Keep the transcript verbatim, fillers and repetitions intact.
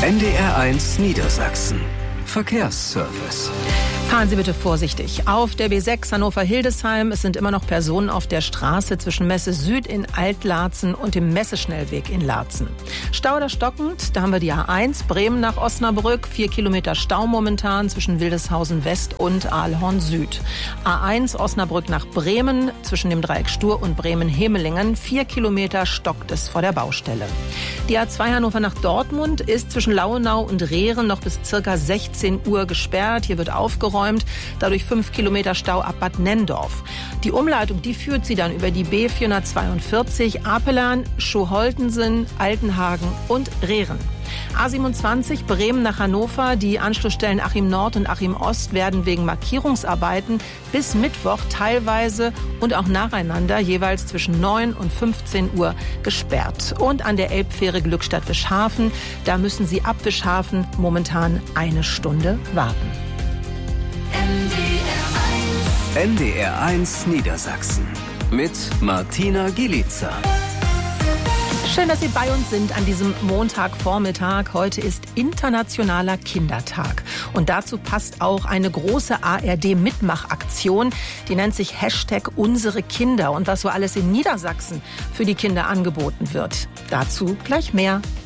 N D R eins Niedersachsen. Verkehrsservice. Fahren Sie bitte vorsichtig. Auf der B sechs Hannover-Hildesheim, es sind immer noch Personen auf der Straße zwischen Messe Süd in Alt-Laatzen und dem Messeschnellweg in Laatzen. Stau oder stockend, da haben wir die A eins, Bremen nach Osnabrück, vier Kilometer Stau momentan zwischen Wildeshausen West und Aalhorn Süd. A eins Osnabrück nach Bremen, zwischen dem Dreieck Stur und Bremen-Hemelingen, vier Kilometer stockt es vor der Baustelle. Die A zwei Hannover nach Dortmund ist zwischen Lauenau und Rehren noch bis circa sechzehn Uhr gesperrt. Hier wird aufgeräumt. Dadurch fünf Kilometer Stau ab Bad Nenndorf. Die Umleitung, die führt sie dann über die B vierhundertzweiundvierzig, Apelern, Schuholtensen, Altenhagen und Rehren. A siebenundzwanzig Bremen nach Hannover. Die Anschlussstellen Achim Nord und Achim Ost werden wegen Markierungsarbeiten bis Mittwoch teilweise und auch nacheinander jeweils zwischen neun und fünfzehn Uhr gesperrt. Und an der Elbfähre Glückstadt-Wischhafen, da müssen Sie ab Wischhafen momentan eine Stunde warten. N D R eins Niedersachsen mit Martina Gielitzer. Schön, dass Sie bei uns sind an diesem Montagvormittag. Heute ist Internationaler Kindertag. Und dazu passt auch eine große A R D-Mitmachaktion. Die nennt sich Hashtag Unsere Kinder. Und was so alles in Niedersachsen für die Kinder angeboten wird. Dazu gleich mehr.